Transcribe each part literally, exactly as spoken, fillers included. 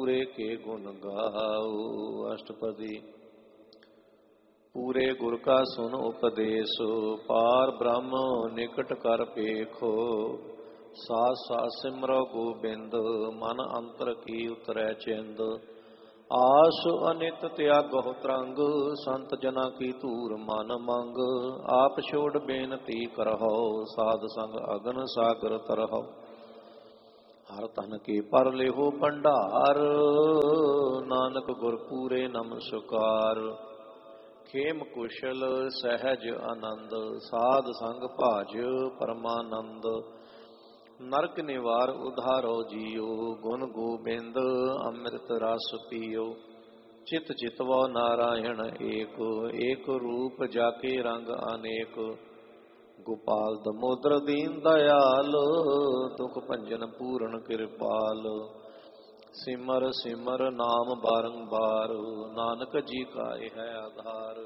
पूरे के गुण गाओ। अष्टपदी। पूरे गुर का सुन उपदेश, पार ब्रह्म निकट कर पेखो। सास सास सिमरो गोबिंद, मन अंतर की उतरै चिंद। आस अनित त्यागो तरंग, संत जना की तूर मन मंग। आप छोड़ बेनती करहो, साध संग अगन सागर तरहो। हर तन के पर लेहो भंडार, नानक गुर पूरे नमस्कार। खेम कुशल सहज आनंद, साध संग भाज परमानंद। नरक निवार उधारो जियो, गुण गोबिंद अमृत रस पियो। चित चितवो नारायण एक, एक रूप जाके रंग अनेक। गोपाल दमोदर दीन दयाल, दुख भंजन पूर्ण कृपाल। सिमर सिमर नाम बारंबार, नानक जी का है आधार।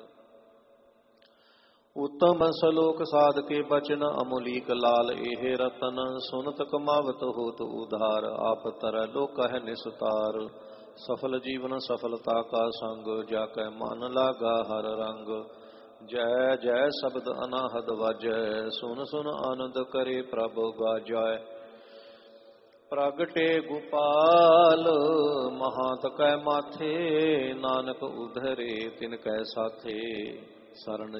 उत्तम सलोक साध के बचन, अमोलीक लाल एहे रतन। सुनत कमावत होत उधार, आप तर लोक है निस्तार। सफल जीवन सफलता का संग, जाकै मन लागा हर रंग। जय जय शब्द अनाहद वाजै, सुन सुन आनंद करे प्रभु गाजै। प्रगटे गोपाल महात कै माथे, नानक उधरे तिनकै साथे। शरण